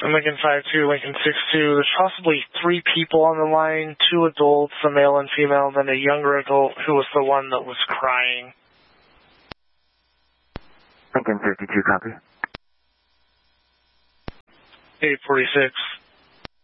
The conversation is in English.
Lincoln 52, Lincoln 62. There's possibly 3 people on the line, 2 adults, a male and female, and then a younger adult who was the one that was crying. Lincoln 52, copy. 846.